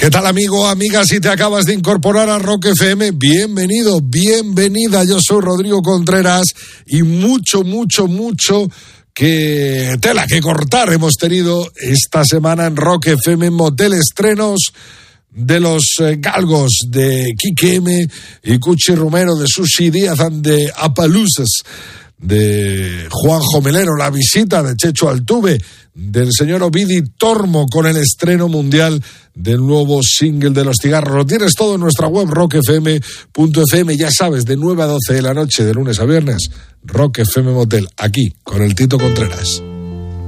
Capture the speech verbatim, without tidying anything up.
¿Qué tal, amigo, amiga? Si te acabas de incorporar a Rock F M, bienvenido, bienvenida. Yo soy Rodrigo Contreras y mucho, mucho, mucho que tela que cortar hemos tenido esta semana en Rock F M, motel estrenos de los eh, galgos de Quique M y Cuchi Romero, de Susi Díaz and de Apaluzas, de Juanjo Melero, la visita de Checho Altuve, del señor Ovidi Tormo con el estreno mundial del nuevo single de Los Cigarros. Lo tienes todo en nuestra web rock f m punto f m, ya sabes, de nueve a doce de la noche, de lunes a viernes, Rock F M Motel, aquí, con el Tito Contreras.